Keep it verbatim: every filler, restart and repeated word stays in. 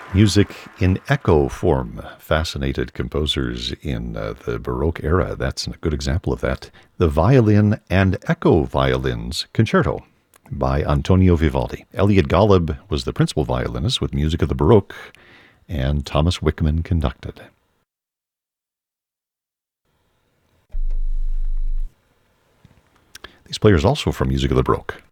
Music in echo form fascinated composers in uh, the Baroque era. That's a good example of that. The Violin and Echo Violins Concerto by Antonio Vivaldi. Elliot Golub was the principal violinist with music of the Baroque, and Thomas Wickman conducted. These players also from music of the Baroque.